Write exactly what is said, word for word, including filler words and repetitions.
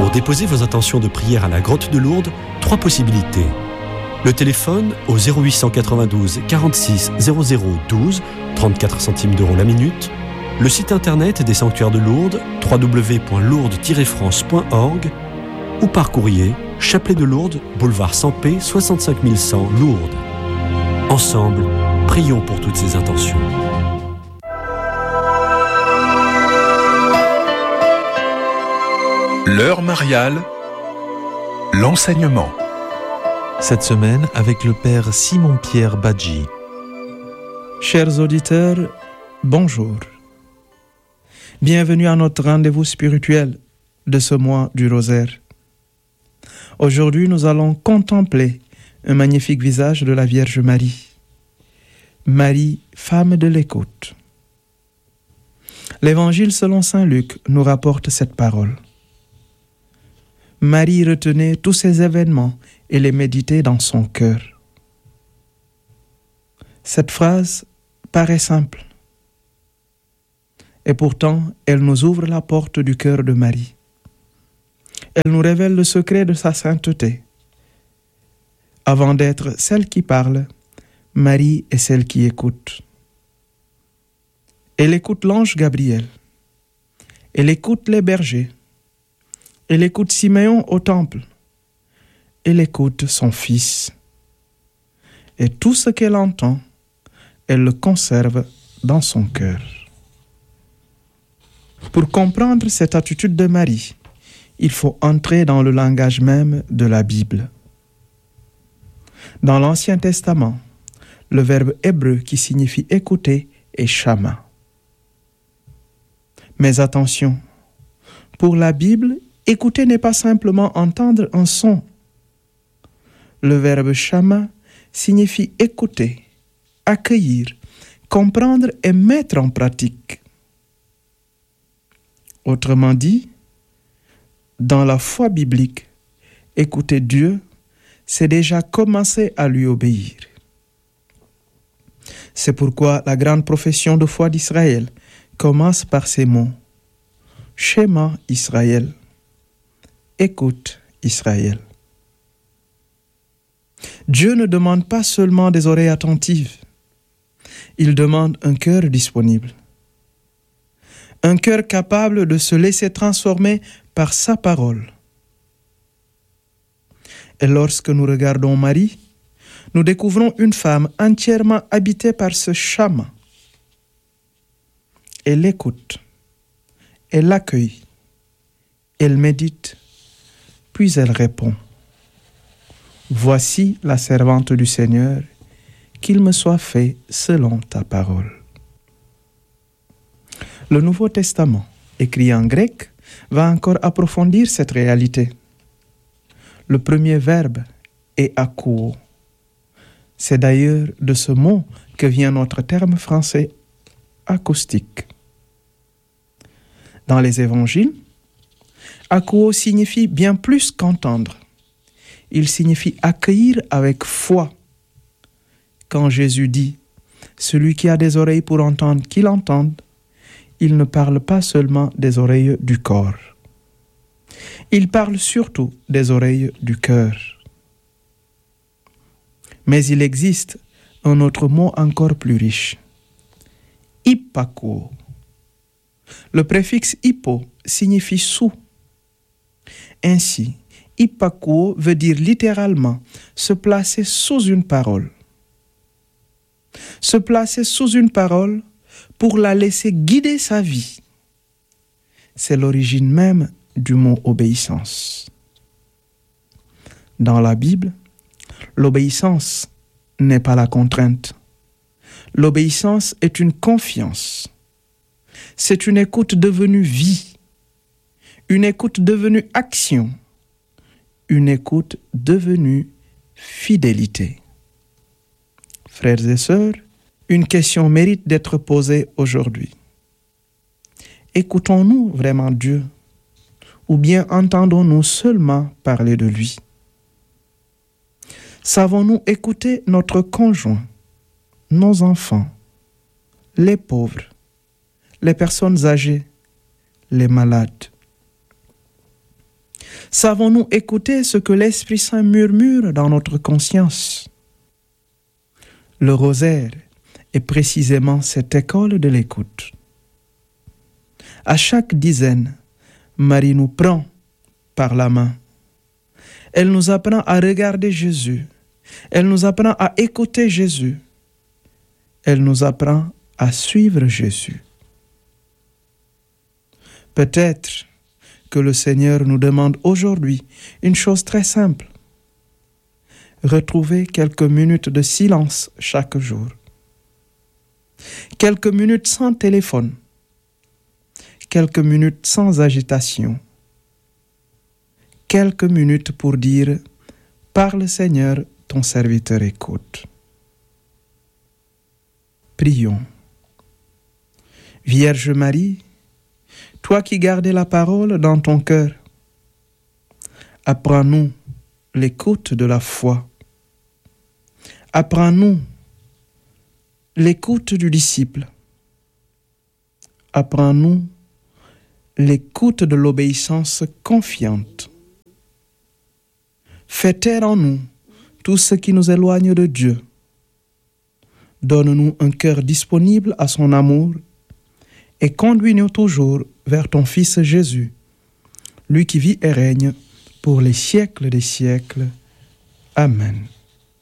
Pour déposer vos intentions de prière à la Grotte de Lourdes, trois possibilités. Le téléphone au zéro huit cent quatre-vingt-douze quarante-six zéro zéro douze, trente-quatre centimes d'euros la minute. Le site internet des Sanctuaires de Lourdes, w w w point lourdes tiret france point org, ou par courrier, Chapelet de Lourdes, boulevard Sampé, soixante-cinq mille cent, Lourdes. Ensemble, prions pour toutes ces intentions. L'heure mariale, l'enseignement. Cette semaine avec le père Simon-Pierre Badji. Chers auditeurs, bonjour. Bienvenue à notre rendez-vous spirituel de ce mois du rosaire. Aujourd'hui, nous allons contempler un magnifique visage de la Vierge Marie. Marie, femme de l'écoute. L'Évangile selon saint Luc nous rapporte cette parole. Marie retenait tous ces événements et les méditait dans son cœur. Cette phrase paraît simple. Et pourtant, elle nous ouvre la porte du cœur de Marie. Elle nous révèle le secret de sa sainteté. Avant d'être celle qui parle, Marie est celle qui écoute. Elle écoute l'ange Gabriel. Elle écoute les bergers. Elle écoute Siméon au temple. Elle écoute son fils. Et tout ce qu'elle entend, elle le conserve dans son cœur. Pour comprendre cette attitude de Marie, il faut entrer dans le langage même de la Bible. Dans l'Ancien Testament, le verbe hébreu qui signifie écouter est shama. Mais attention, pour la Bible, écouter n'est pas simplement entendre un son. Le verbe shama signifie écouter, accueillir, comprendre et mettre en pratique. Autrement dit, dans la foi biblique, écouter Dieu, c'est déjà commencer à lui obéir. C'est pourquoi la grande profession de foi d'Israël commence par ces mots. Shema Israël. Écoute Israël. Dieu ne demande pas seulement des oreilles attentives. Il demande un cœur disponible. Un cœur capable de se laisser transformer par sa parole. Et lorsque nous regardons Marie, nous découvrons une femme entièrement habitée par ce shama. Elle écoute, elle accueille, elle médite, puis elle répond. Voici la servante du Seigneur, qu'il me soit fait selon ta parole. Le Nouveau Testament, écrit en grec, va encore approfondir cette réalité. Le premier verbe est akouo. C'est d'ailleurs de ce mot que vient notre terme français acoustique. Dans les évangiles, akouo signifie bien plus qu'entendre. Il signifie accueillir avec foi. Quand Jésus dit « Celui qui a des oreilles pour entendre, qu'il entende », il ne parle pas seulement des oreilles du corps. Il parle surtout des oreilles du cœur. Mais il existe un autre mot encore plus riche. Hypakouo. Le préfixe hypo signifie sous. Ainsi, hypakouo veut dire littéralement se placer sous une parole. Se placer sous une parole pour la laisser guider sa vie. C'est l'origine même du mot obéissance. Dans la Bible, l'obéissance n'est pas la contrainte. L'obéissance est une confiance. C'est une écoute devenue vie, une écoute devenue action, une écoute devenue fidélité. Frères et sœurs, une question mérite d'être posée aujourd'hui. Écoutons-nous vraiment Dieu, ou bien entendons-nous seulement parler de lui? Savons-nous écouter notre conjoint, nos enfants, les pauvres, les personnes âgées, les malades? Savons-nous écouter ce que l'Esprit Saint murmure dans notre conscience? Le rosaire est précisément cette école de l'écoute. À chaque dizaine, Marie nous prend par la main. Elle nous apprend à regarder Jésus. Elle nous apprend à écouter Jésus. Elle nous apprend à suivre Jésus. Peut-être que le Seigneur nous demande aujourd'hui une chose très simple. Retrouver quelques minutes de silence chaque jour. Quelques minutes sans téléphone. Quelques minutes sans agitation. Quelques minutes pour dire « Parle Seigneur, ton serviteur écoute ». Prions. Vierge Marie, toi qui gardais la parole dans ton cœur, apprends-nous l'écoute de la foi. Apprends-nous l'écoute du disciple. Apprends-nous l'écoute de l'obéissance confiante. Fais taire en nous tout ce qui nous éloigne de Dieu. Donne-nous un cœur disponible à son amour et conduis-nous toujours vers ton Fils Jésus, lui qui vit et règne pour les siècles des siècles. Amen.